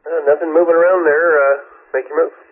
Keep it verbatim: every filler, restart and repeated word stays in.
Uh, nothing moving around there. Uh, make your move.